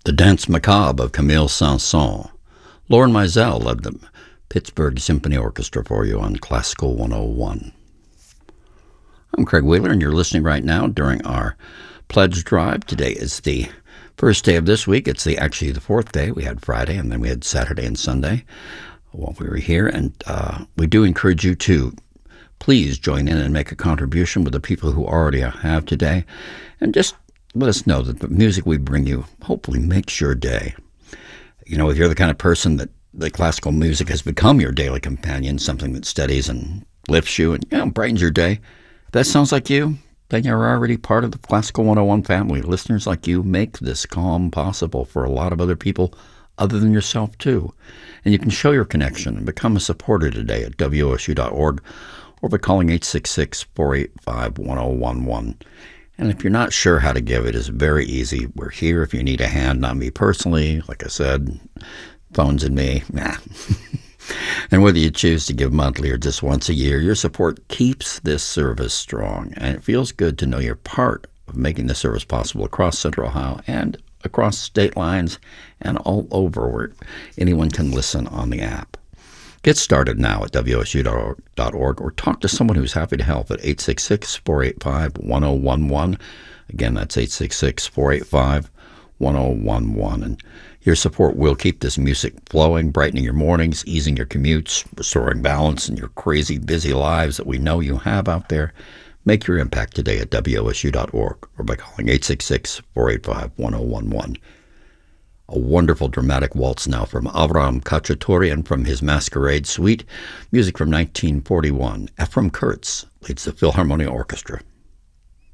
The Dance Macabre of Camille Saint-Saëns. Lauren Mizell led the Pittsburgh Symphony Orchestra for you on Classical 101. I'm Craig Wheeler, and you're listening right now during our pledge drive. Today is the first day of this week. It's actually the fourth day. We had Friday, and then we had Saturday and Sunday while we were here. And we do encourage you to please join in and make a contribution with the people who already have today. And just let us know that the music we bring you hopefully makes your day. You know, if you're the kind of person that the classical music has become your daily companion, something that steadies and lifts you and brightens your day, if that sounds like you, then you're already part of the Classical 101 family. Listeners like you make this calm possible for a lot of other people other than yourself, too. And you can show your connection and become a supporter today at WOSU.org or by calling 866-485-1011. And if you're not sure how to give, it is very easy. We're here if you need a hand, not me personally. Like I said, phones and me, nah. And whether you choose to give monthly or just once a year, your support keeps this service strong. And it feels good to know you're part of making the service possible across Central Ohio and across state lines and all over where anyone can listen on the app. Get started now at WOSU.org or talk to someone who's happy to help at 866-485-1011. Again, that's 866-485-1011. And your support will keep this music flowing, brightening your mornings, easing your commutes, restoring balance in your crazy, busy lives that we know you have out there. Make your impact today at WOSU.org or by calling 866-485-1011. A wonderful dramatic waltz now from Avram Khachaturian from his Masquerade Suite. Music from 1941. Ephraim Kurtz leads the Philharmonia Orchestra.